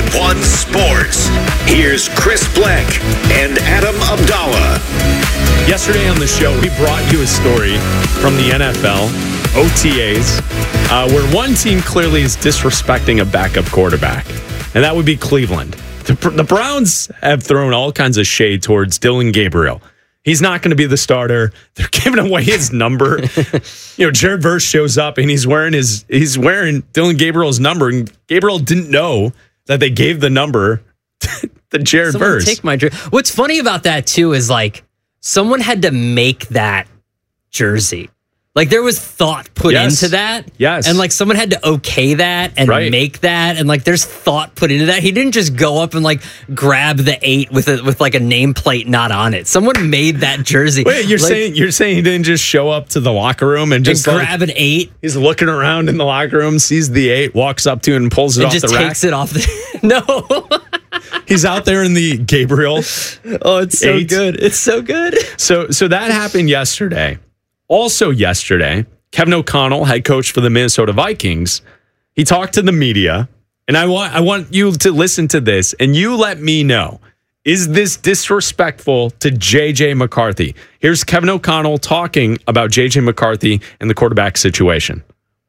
1 Sports. Here's Chris Bleck and Adam Abdallah. Yesterday on the show, we brought you a story from the NFL, OTAs, where one team clearly is disrespecting a backup quarterback, and that would be Cleveland. The Browns have thrown all kinds of shade towards Dillon Gabriel. He's not going to be the starter. They're giving away his number. Jared Verse shows up and he's wearing Dillon Gabriel's number, and Gabriel didn't know that they gave the number to Jared Verse. Take my jersey. What's funny about that too is someone had to make that jersey. There was thought put into that. Yes. And someone had to okay that and make that. And there's thought put into that. He didn't just go up and grab the 8 with a nameplate not on it. Someone made that jersey. Wait, you're saying he didn't just show up to the locker room and just grab an 8? He's looking around in the locker room, sees the 8, walks up to it and pulls it off the rack. And just takes it off the No. He's out there in the Gabriel. Oh, it's so 8. good. It's so good. So that happened yesterday. Also yesterday, Kevin O'Connell, head coach for the Minnesota Vikings, he talked to the media, and I want you to listen to this, and you let me know, is this disrespectful to J.J. McCarthy? Here's Kevin O'Connell talking about J.J. McCarthy and the quarterback situation.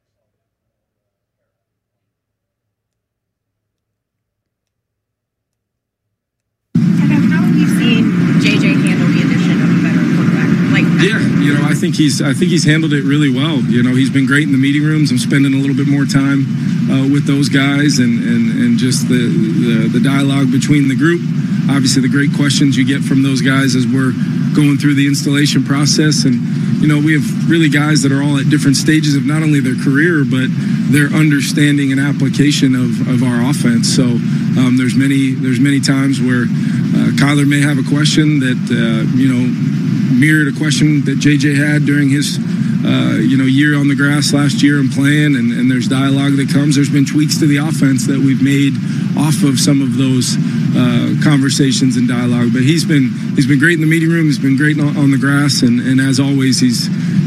Kevin, how have you seen J.J. handle the addition of a better quarterback? Yeah, I think he's handled it really well. He's been great in the meeting rooms. I'm spending a little bit more time with those guys and just the dialogue between the group. Obviously, the great questions you get from those guys as we're going through the installation process. And, we have really guys that are all at different stages of not only their career, but their understanding and application of our offense. So there's many times where Kyler may have a question that, mirrored a question that JJ had during his year on the grass last year and playing, and there's dialogue that comes. There's been tweaks to the offense that we've made off of some of those conversations and dialogue. But he's been great in the meeting room. He's been great on the grass, and as always, he's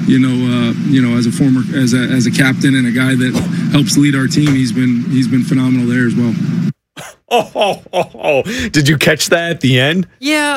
as a captain and a guy that helps lead our team. He's been phenomenal there as well. Oh! Did you catch that at the end? Yeah.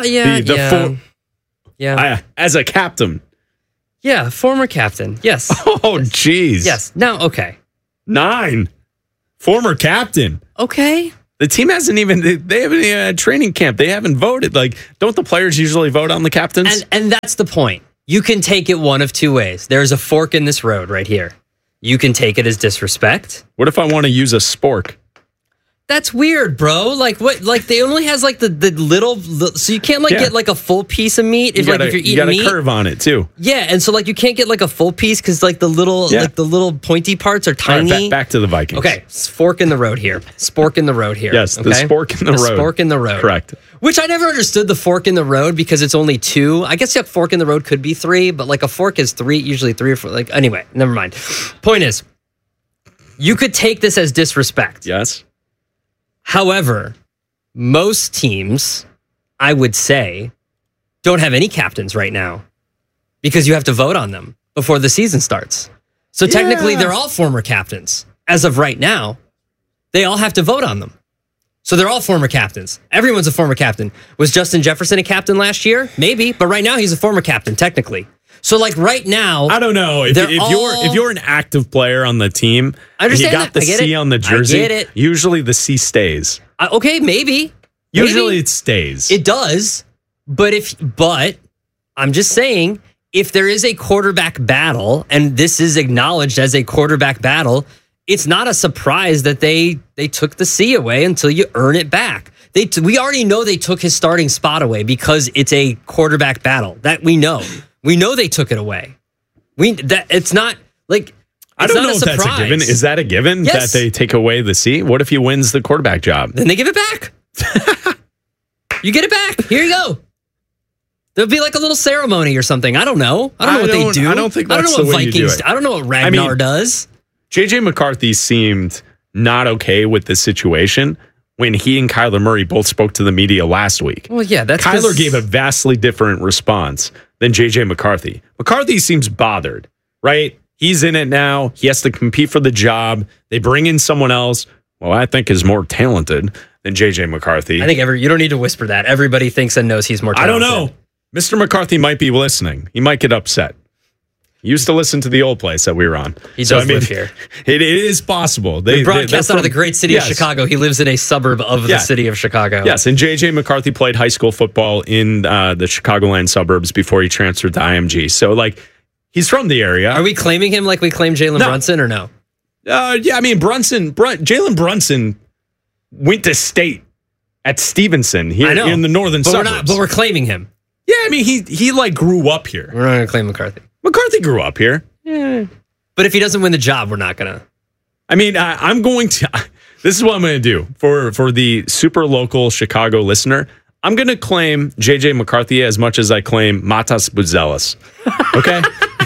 Yeah. As a captain. Yeah, former captain. Yes. Oh, jeez. Yes. Now, okay. 9. Former captain. Okay. The team hasn't even, they haven't even had training camp. They haven't voted. Don't the players usually vote on the captains? And that's the point. You can take it one of two ways. There's a fork in this road right here. You can take it as disrespect. What if I want to use a spork? That's weird, bro. They only has the little, so you can't get a full piece of meat if you're eating meat. You got a curve on it too. Yeah, and so you can't get a full piece because the little pointy parts are tiny. All right, back to the Vikings. Okay, fork in the road here. Spork in the road here. Yes, okay? the spork in the road. Spork in the road. Correct. Which I never understood the fork in the road because it's only 2. I guess fork in the road could be 3, but a fork is 3, usually 3 or 4. Anyway, never mind. Point is, you could take this as disrespect. Yes. However, most teams, I would say, don't have any captains right now because you have to vote on them before the season starts. So technically, they're all former captains. As of right now, they all have to vote on them. So they're all former captains. Everyone's a former captain. Was Justin Jefferson a captain last year? Maybe, but right now he's a former captain, technically. So right now, I don't know if you're an active player on the team, I understand and you got the C on the jersey. I get it. Usually the C stays. Okay, maybe. Usually it stays. It does, but I'm just saying, if there is a quarterback battle, and this is acknowledged as a quarterback battle, it's not a surprise that they took the C away until you earn it back. We already know they took his starting spot away because it's a quarterback battle. That we know. We know they took it away. It's not I don't know if that's a given. Is that a given that they take away the C? What if he wins the quarterback job? Then they give it back. You get it back. Here you go. There'll be a little ceremony or something. I don't know. I don't know what they do. I don't think that's the way you do it. I don't know what Ragnar does. J.J. McCarthy seemed not okay with the situation when he and Kyler Murray both spoke to the media last week. Well, yeah, that's Kyler gave a vastly different response than J.J. McCarthy. McCarthy seems bothered, right? He's in it now. He has to compete for the job. They bring in someone else, well, I think is more talented than JJ McCarthy. I think you don't need to whisper that. Everybody thinks and knows he's more I talented. don't know. Mr. McCarthy might be listening. He might get upset. He used to listen to the old place that we were on. He does live here. It is possible. They broadcast out of the great city of Chicago. He lives in a suburb of the city of Chicago. Yes, and JJ McCarthy played high school football in the Chicagoland suburbs before he transferred to IMG. So, like, he's from the area. Are we claiming him like we claim Jalen Brunson or no? Yeah, I mean, Jalen Brunson went to state at Stevenson here in the northern suburbs. But we're claiming him. Yeah, I mean, he like grew up here. We're not going to claim McCarthy. McCarthy grew up here. Yeah. But if he doesn't win the job, we're not going to. I mean, I'm going to. This is what I'm going to do for the super local Chicago listener. I'm going to claim JJ McCarthy as much as I claim Matas Buzelis. Okay?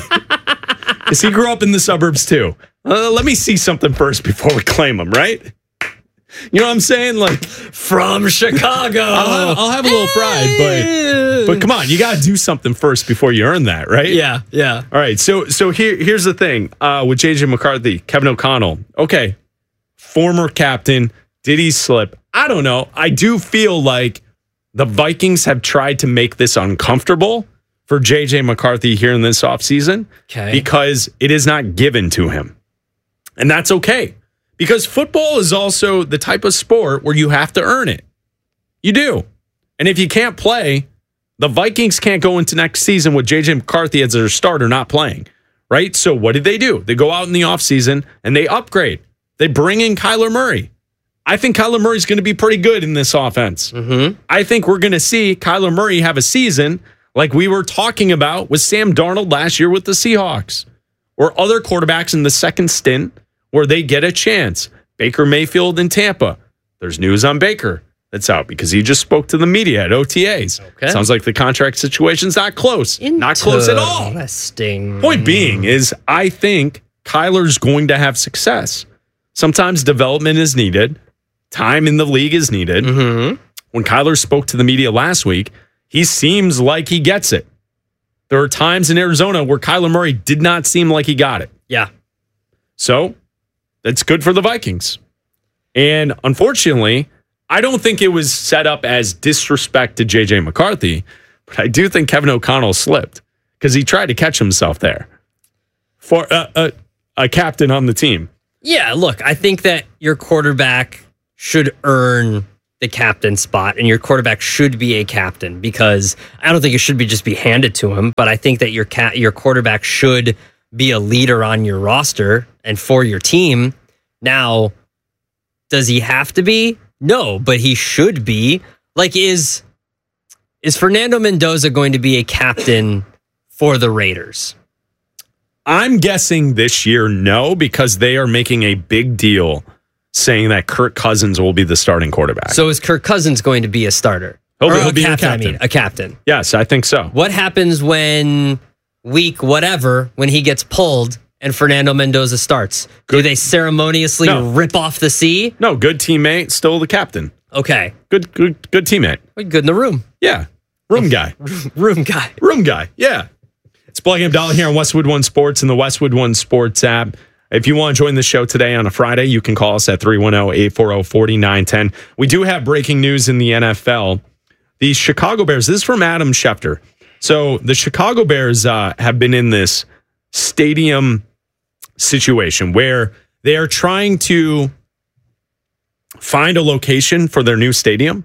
Because he grew up in the suburbs too. Let me see something first before we claim him, right? You know what I'm saying? Like, from Chicago. I'll have a little pride, but come on, you got to do something first before you earn that, right? Yeah. All right, so here's the thing with JJ McCarthy, Kevin O'Connell. Okay, former captain, did he slip? I don't know. I do feel like the Vikings have tried to make this uncomfortable for JJ McCarthy here in this offseason because it is not given to him. And that's okay. Because football is also the type of sport where you have to earn it. You do. And if you can't play, the Vikings can't go into next season with JJ McCarthy as their starter not playing, right? So what did they do? They go out in the offseason and they upgrade. They bring in Kyler Murray. I think Kyler Murray's going to be pretty good in this offense. Mm-hmm. I think we're going to see Kyler Murray have a season like we were talking about with Sam Darnold last year with the Seahawks, or other quarterbacks in the second stint where they get a chance. Baker Mayfield in Tampa. There's news on Baker that's out because he just spoke to the media at OTAs. Okay. Sounds like the contract situation's not close. Not close at all. Interesting. Point being is I think Kyler's going to have success. Sometimes development is needed. Time in the league is needed. Mm-hmm. When Kyler spoke to the media last week, he seems like he gets it. There are times in Arizona where Kyler Murray did not seem like he got it. Yeah. So that's good for the Vikings. And unfortunately, I don't think it was set up as disrespect to JJ McCarthy, but I do think Kevin O'Connell slipped because he tried to catch himself there for a captain on the team. Yeah, look, I think that your quarterback should earn the captain spot, and your quarterback should be a captain because I don't think it should just be handed to him, but I think that your quarterback should be a leader on your roster and for your team. Now, does he have to be? No, but he should be. Like, is Fernando Mendoza going to be a captain for the Raiders? I'm guessing this year, no, because they are making a big deal saying that Kirk Cousins will be the starting quarterback. So is Kirk Cousins going to be a starter? He'll be a captain. A captain. Yes, I think so. What happens when week whatever, when he gets pulled and Fernando Mendoza starts? Do they ceremoniously rip off the C? No, good teammate, still the captain. Okay. Good teammate. Good in the room. Yeah. Room guy. Room guy. Room guy. Yeah. It's Black and Dollar here on Westwood One Sports and the Westwood One Sports app. If you want to join the show today on a Friday, you can call us at 310-840-4910. We do have breaking news in the NFL. The Chicago Bears, this is from Adam Schefter. So the Chicago Bears have been in this stadium situation where they are trying to find a location for their new stadium.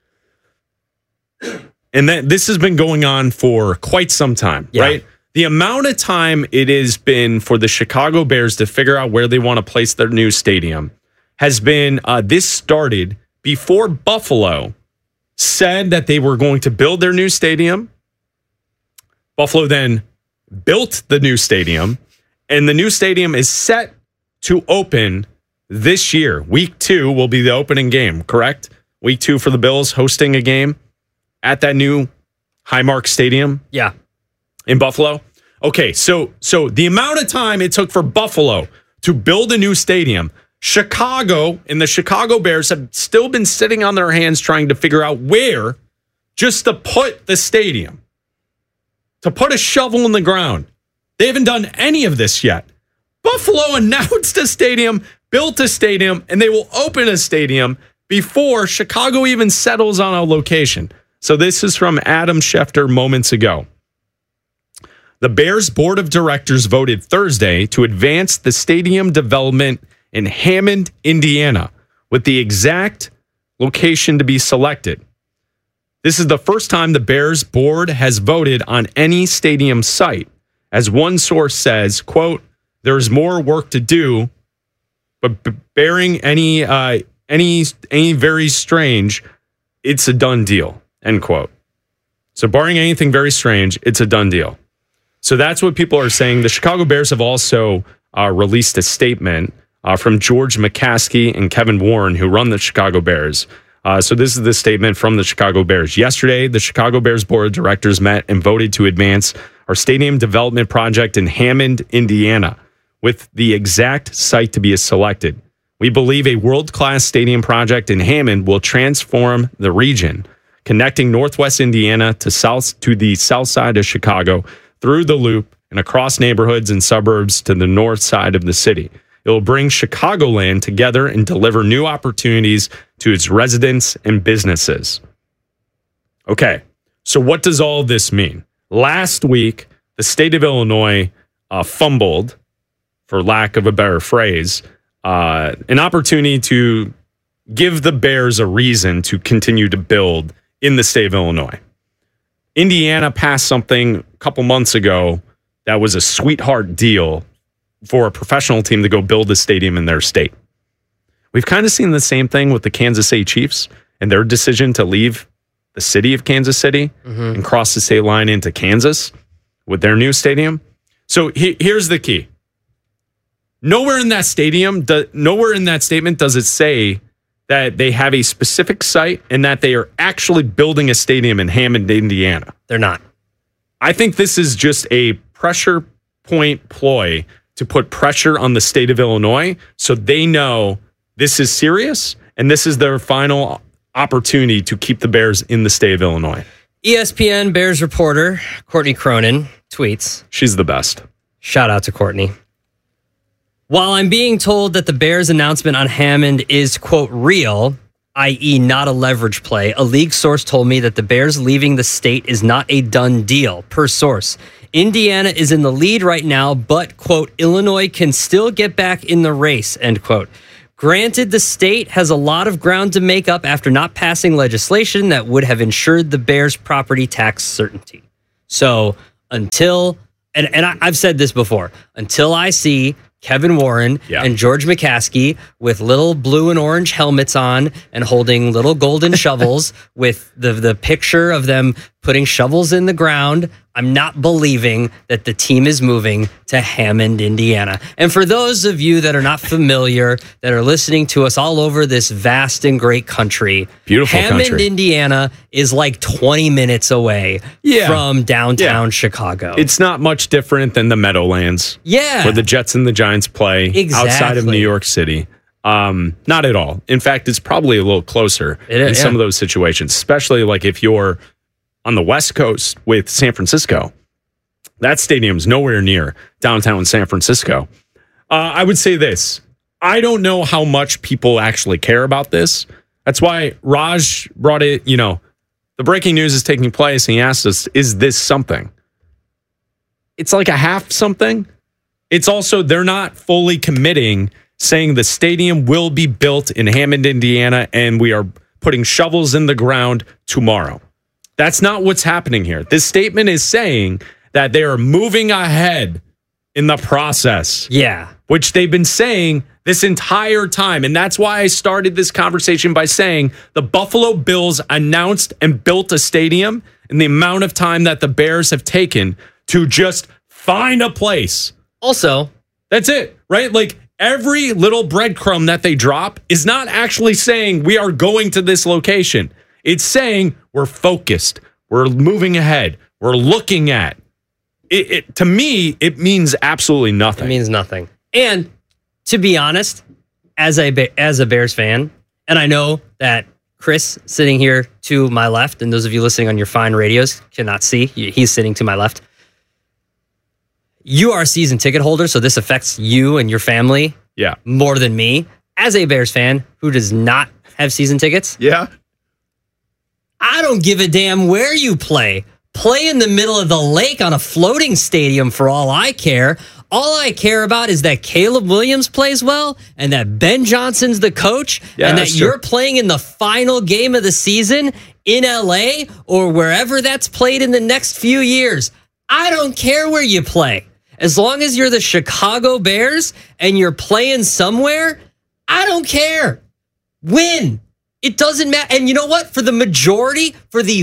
And this has been going on for quite some time, right? The amount of time it has been for the Chicago Bears to figure out where they want to place their new stadium has been, this started before Buffalo said that they were going to build their new stadium. Buffalo then built the new stadium, and the new stadium is set to open this year. Week 2 will be the opening game, correct? Week 2 for the Bills hosting a game at that new Highmark Stadium. Yeah. In Buffalo. Okay, so the amount of time it took for Buffalo to build a new stadium, Chicago and the Chicago Bears have still been sitting on their hands trying to figure out where just to put the stadium, to put a shovel in the ground. They haven't done any of this yet. Buffalo announced a stadium, built a stadium, and they will open a stadium before Chicago even settles on a location. So this is from Adam Schefter moments ago. The Bears Board of Directors voted Thursday to advance the stadium development in Hammond, Indiana, with the exact location to be selected. This is the first time the Bears board has voted on any stadium site. As one source says, quote, "There's more work to do, but bearing any very strange, it's a done deal," end quote. So barring anything very strange, it's a done deal. So that's what people are saying. The Chicago Bears have also released a statement from George McCaskey and Kevin Warren, who run the Chicago Bears. So this is the statement from the Chicago Bears. Yesterday, the Chicago Bears Board of Directors met and voted to advance our stadium development project in Hammond, Indiana, with the exact site to be selected. We believe a world-class stadium project in Hammond will transform the region, connecting Northwest Indiana to the south side of Chicago through the loop and across neighborhoods and suburbs to the north side of the city. It will bring Chicagoland together and deliver new opportunities to its residents and businesses. Okay, so what does all this mean? Last week, the state of Illinois fumbled, for lack of a better phrase, an opportunity to give the Bears a reason to continue to build in the state of Illinois. Indiana passed something a couple months ago that was a sweetheart deal for a professional team to go build a stadium in their state. We've kind of seen the same thing with the Kansas City Chiefs and their decision to leave the city of Kansas City and cross the state line into Kansas with their new stadium. So here's the key. Nowhere in that statement does it say that they have a specific site and that they are actually building a stadium in Hammond, Indiana. They're not. I think this is just a pressure point ploy to put pressure on the state of Illinois so they know this is serious and this is their final opportunity to keep the Bears in the state of Illinois. ESPN Bears reporter Courtney Cronin tweets. She's the best. Shout out to Courtney. While I'm being told that the Bears announcement on Hammond is, quote, real, i.e. not a leverage play, a league source told me that the Bears leaving the state is not a done deal, per source. Indiana is in the lead right now, but, quote, Illinois can still get back in the race, end quote. Granted, the state has a lot of ground to make up after not passing legislation that would have ensured the Bears' property tax certainty. So until, and I've said this before, until I see Kevin Warren and George McCaskey with little blue and orange helmets on and holding little golden shovels with the picture of them putting shovels in the ground, I'm not believing that the team is moving to Hammond, Indiana. And for those of you that are not familiar, that are listening to us all over this vast and great country, beautiful Hammond, country. Indiana is like 20 minutes away from downtown Chicago. It's not much different than the Meadowlands. Yeah. Where the Jets and the Giants play outside of New York City. Not at all. In fact, it's probably a little closer in some of those situations, especially like if you're on the West Coast with San Francisco. That stadium's nowhere near downtown San Francisco. I would say this. I don't know how much people actually care about this. That's why Raj brought it, the breaking news is taking place, and he asked us, is this something? It's like a half something. It's also, they're not fully committing, saying the stadium will be built in Hammond, Indiana, and we are putting shovels in the ground tomorrow. That's not what's happening here. This statement is saying that they are moving ahead in the process. Yeah. Which they've been saying this entire time. And that's why I started this conversation by saying the Buffalo Bills announced and built a stadium in the amount of time that the Bears have taken to just find a place. Also, that's it, right? Like every little breadcrumb that they drop is not actually saying we are going to this location. It's saying we're focused. We're moving ahead. We're looking at it. To me, it means absolutely nothing. It means nothing. And to be honest, as a Bears fan, and I know that Chris sitting here to my left, and those of you listening on your fine radios cannot see, he's sitting to my left. You are a season ticket holder, so this affects you and your family more than me. As a Bears fan who does not have season tickets. Yeah. I don't give a damn where you play. Play in the middle of the lake on a floating stadium for all I care. All I care about is that Caleb Williams plays well and that Ben Johnson's the coach and that you're playing in the final game of the season in LA or wherever that's played in the next few years. I don't care where you play. As long as you're the Chicago Bears and you're playing somewhere, I don't care. Win. It doesn't matter. And you know what? For the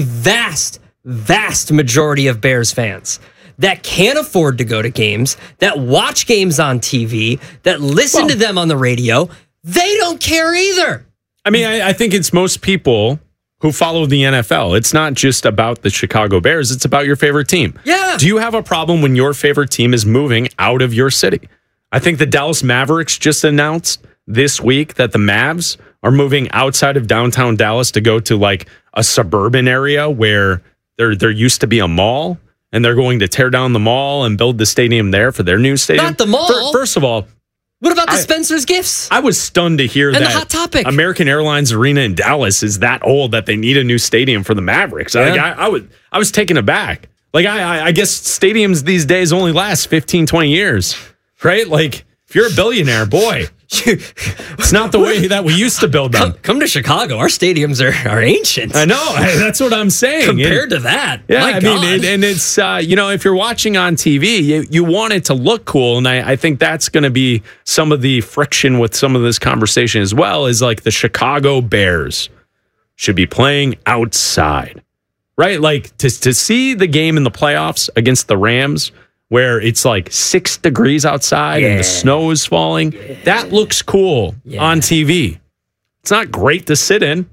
vast majority of Bears fans that can't afford to go to games, that watch games on TV, that listen to them on the radio, they don't care either. I mean, I think it's most people who follow the NFL. It's not just about the Chicago Bears. It's about your favorite team. Yeah. Do you have a problem when your favorite team is moving out of your city? I think the Dallas Mavericks just announced this week that the Mavs are moving outside of downtown Dallas to go to like a suburban area where there used to be a mall, and they're going to tear down the mall and build the stadium there for their new stadium. Not the mall. First of all, what about the Spencer's Gifts? I was stunned to hear that the Hot Topic. American Airlines Arena in Dallas is that old that they need a new stadium for the Mavericks. Yeah. I was taken aback. Like, I guess stadiums these days only last 15, 20 years, right? Like, if you're a billionaire, boy, it's not the way that we used to build them. Come to Chicago. Our stadiums are ancient. I know. That's what I'm saying. Compared to that. Yeah, my God. mean, and it's, if you're watching on TV, you want it to look cool. And I think that's going to be some of the friction with some of this conversation as well, is like the Chicago Bears should be playing outside, right? Like to see the game in the playoffs against the Rams, where it's like 6 degrees outside and the snow is falling. Yeah. That looks cool on TV. It's not great to sit in.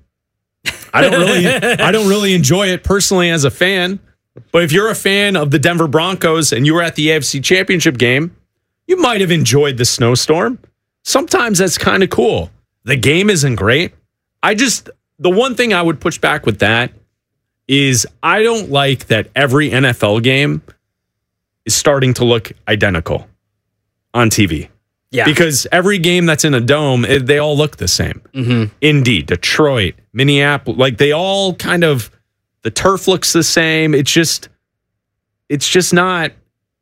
I don't really enjoy it personally as a fan. But if you're a fan of the Denver Broncos and you were at the AFC Championship game, you might have enjoyed the snowstorm. Sometimes that's kind of cool. The game isn't great. The one thing I would push back with that is I don't like that every NFL game is starting to look identical on TV. Yeah. Because every game that's in a dome, they all look the same. Mm-hmm. Indy, Detroit, Minneapolis, like they all kind of, the turf looks the same. It's just not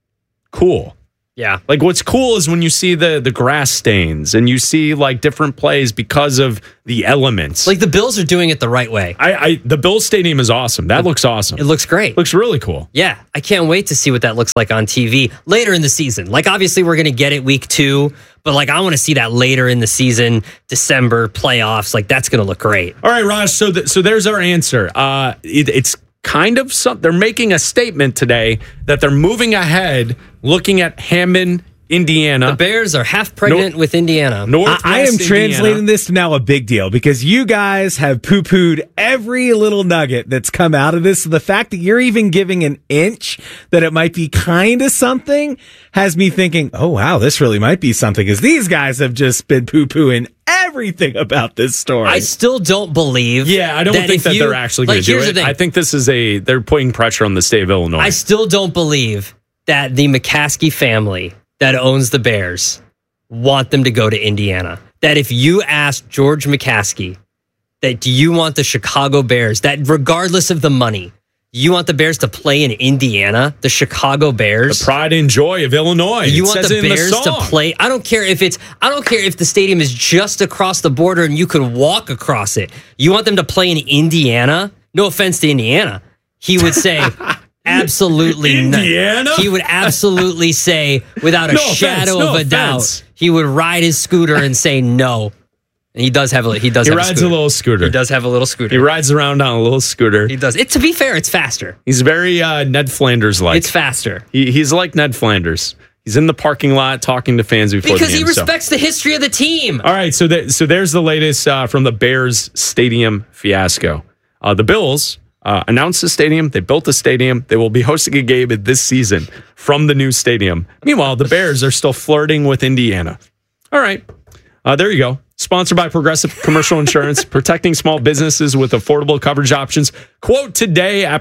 cool. Yeah. Like what's cool is when you see the grass stains and you see like different plays because of the elements. Like the Bills are doing it the right way. The Bills Stadium is awesome. That looks awesome. It looks great. Looks really cool. Yeah. I can't wait to see what that looks like on TV later in the season. Like obviously we're going to get it week 2, but like I want to see that later in the season, December playoffs. Like that's going to look great. All right, Raj. So there's our answer. It's kind of something. They're making a statement today that they're moving ahead, looking at Hammond, Indiana. The Bears are half pregnant with Indiana. I am translating this to now a big deal because you guys have poo-pooed every little nugget that's come out of this. So the fact that you're even giving an inch that it might be kind of something has me thinking, oh, wow, this really might be something, because these guys have just been poo-pooing everything about this story. I still don't believe. Yeah, I don't think that they're actually going to do it. I think this is they're putting pressure on the state of Illinois. I still don't believe that the McCaskey family that owns the Bears want them to go to Indiana. That if you ask George McCaskey that do you want the Chicago Bears, that regardless of the money, you want the Bears to play in Indiana, the Chicago Bears, the pride and joy of Illinois. You want the Bears to play. I don't care if the stadium is just across the border and you could walk across it. You want them to play in Indiana? No offense to Indiana. He would say absolutely Indiana? not. He would absolutely say without a shadow of a doubt, he would ride his scooter and say no. And he rides a little scooter. He does have a little scooter. He rides around on a little scooter. He does. To be fair, it's faster. He's very Ned Flanders-like. It's faster. He's like Ned Flanders. He's in the parking lot talking to fans before the game. Because he respects the history of the team. All right, so there's the latest from the Bears stadium fiasco. The Bills announced the stadium. They built the stadium. They will be hosting a game this season from the new stadium. Meanwhile, the Bears are still flirting with Indiana. All right, there you go. Sponsored by Progressive Commercial Insurance, protecting small businesses with affordable coverage options. Quote today at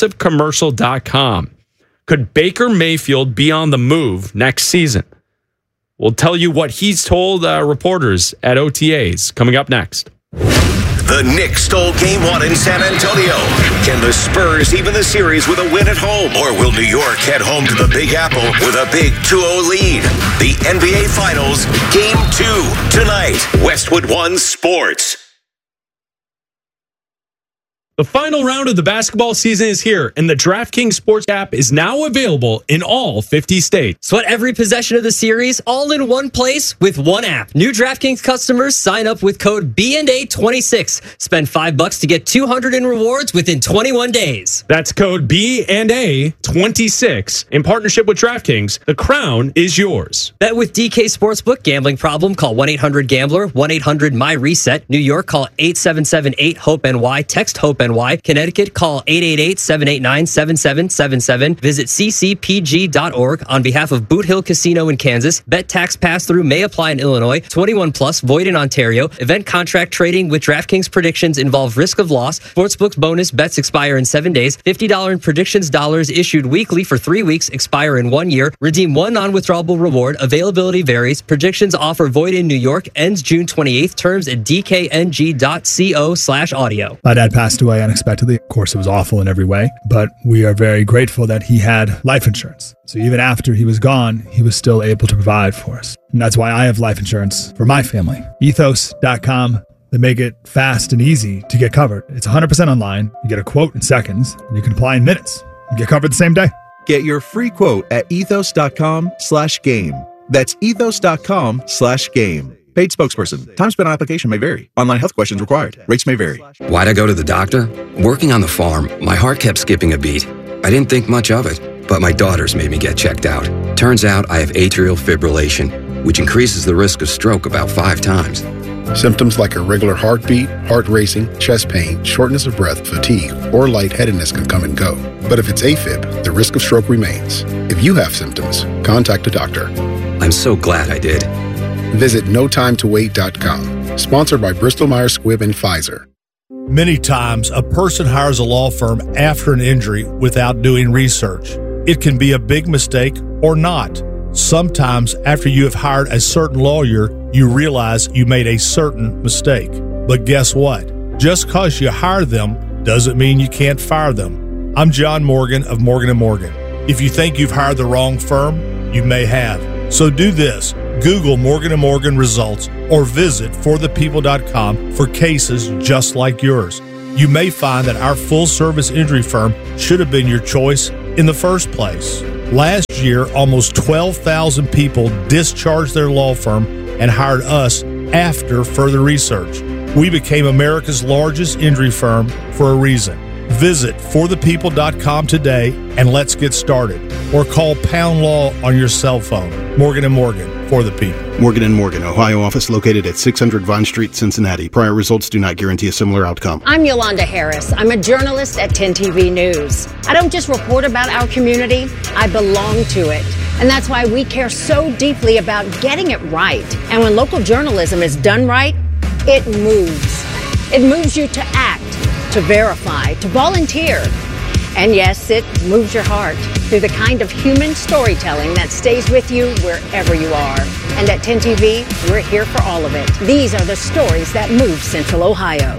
progressivecommercial.com. Could Baker Mayfield be on the move next season? We'll tell you what he's told reporters at OTAs coming up next. The Knicks stole Game 1 in San Antonio. Can the Spurs even the series with a win at home? Or will New York head home to the Big Apple with a big 2-0 lead? The NBA Finals, Game 2, tonight. Westwood One Sports. The final round of the basketball season is here, and the DraftKings Sports app is now available in all 50 states. Sweat every possession of the series all in one place with one app. New DraftKings customers sign up with code B&A26. Spend $5 to get $200 in rewards within 21 days. That's code B&A26. In partnership with DraftKings, the crown is yours. Bet with DK Sportsbook. Gambling problem? Call 1-800-GAMBLER. 1-800-MY-RESET. New York, call 877-8-HOPE-NY. Text HOPE-NY. Connecticut, call 888-789-7777. Visit ccpg.org on behalf of Boot Hill Casino in Kansas. Bet tax pass-through may apply in Illinois. 21 plus, void in Ontario. Event contract trading with DraftKings predictions involve risk of loss. Sportsbook's bonus bets expire in 7 days. $50 in predictions dollars issued weekly for 3 weeks, expire in 1 year. Redeem one non-withdrawable reward. Availability varies. Predictions offer void in New York. Ends June 28th. Terms at dkng.co/audio. My dad passed away unexpectedly. Of course, it was awful in every way, but we are very grateful that he had life insurance. So even after he was gone, he was still able to provide for us. And that's why I have life insurance for my family. Ethos.com. They make it fast and easy to get covered. It's 100% online. You get a quote in seconds, and you can apply in minutes. You get covered the same day. Get your free quote at ethos.com/game. That's ethos.com/game. Paid spokesperson. Time spent on application may vary. Online health questions required. Rates may vary. Why'd I go to the doctor? Working on the farm, my heart kept skipping a beat. I didn't think much of it, but my daughters made me get checked out. Turns out I have atrial fibrillation, which increases the risk of stroke about 5 times. Symptoms like irregular heartbeat, heart racing, chest pain, shortness of breath, fatigue, or lightheadedness can come and go. But if it's AFib, the risk of stroke remains. If you have symptoms, contact a doctor. I'm so glad I did. Visit NoTimeToWait.com. Sponsored by Bristol-Myers Squibb and Pfizer. Many times, a person hires a law firm after an injury without doing research. It can be a big mistake or not. Sometimes, after you have hired a certain lawyer, you realize you made a certain mistake. But guess what? Just because you hire them doesn't mean you can't fire them. I'm John Morgan of Morgan & Morgan. If you think you've hired the wrong firm, you may have. So do this. Google Morgan & Morgan results or visit forthepeople.com for cases just like yours. You may find that our full-service injury firm should have been your choice in the first place. Last year, almost 12,000 people discharged their law firm and hired us after further research. We became America's largest injury firm for a reason. Visit forthepeople.com today and let's get started. Or call Pound Law on your cell phone. Morgan & Morgan, for the people. Morgan & Morgan, Ohio office located at 600 Vine Street, Cincinnati. Prior results do not guarantee a similar outcome. I'm Yolanda Harris. I'm a journalist at 10 TV News. I don't just report about our community, I belong to it. And that's why we care so deeply about getting it right. And when local journalism is done right, it moves. It moves you to act, to verify, to volunteer. And yes, it moves your heart through the kind of human storytelling that stays with you wherever you are. And at 10 TV, we're here for all of it. These are the stories that move Central Ohio.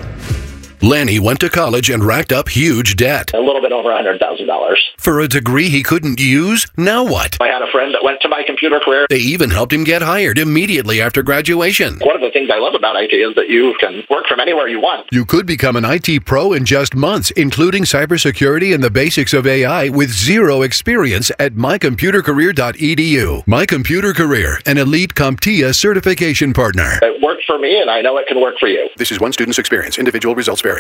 Lanny went to college and racked up huge debt. A little bit over $100,000. For a degree he couldn't use? Now what? I had a friend that went to My Computer Career. They even helped him get hired immediately after graduation. One of the things I love about IT is that you can work from anywhere you want. You could become an IT pro in just months, including cybersecurity and the basics of AI with zero experience at mycomputercareer.edu. My Computer Career, an elite CompTIA certification partner. It worked for me, and I know it can work for you. This is one student's experience. Individual results vary.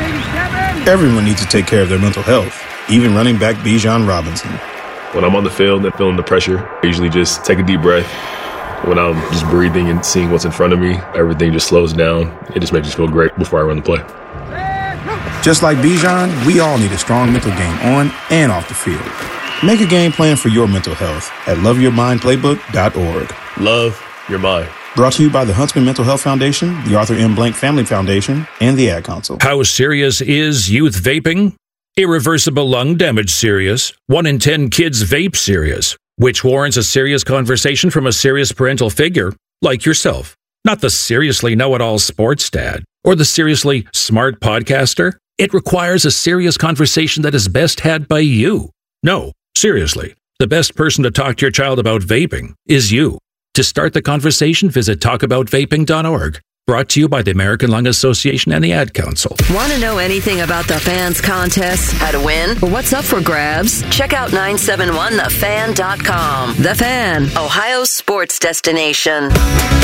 Everyone needs to take care of their mental health, even running back Bijan Robinson. When I'm on the field and feeling the pressure, I usually just take a deep breath. When I'm just breathing and seeing what's in front of me, everything just slows down. It just makes me feel great before I run the play. Just like Bijan, we all need a strong mental game on and off the field. Make a game plan for your mental health at loveyourmindplaybook.org. Love your mind. Brought to you by the Huntsman Mental Health Foundation, the Arthur M. Blank Family Foundation, and the Ad Council. How serious is youth vaping? Irreversible lung damage serious. 1 in 10 kids vape serious, which warrants a serious conversation from a serious parental figure like yourself. Not the seriously know-it-all sports dad or the seriously smart podcaster. It requires a serious conversation that is best had by you. No, seriously, the best person to talk to your child about vaping is you. To start the conversation, visit talkaboutvaping.org. Brought to you by the American Lung Association and the Ad Council. Want to know anything about the Fans contest, how to win, or what's up for grabs? Check out 971thefan.com. The Fan, Ohio's sports destination.